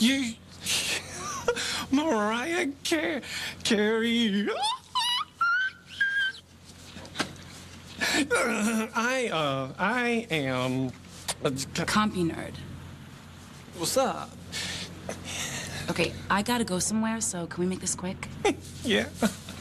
You, Mariah Carey. I am a Compy nerd. What's up? Okay, I gotta go somewhere, so can we make this quick? Yeah.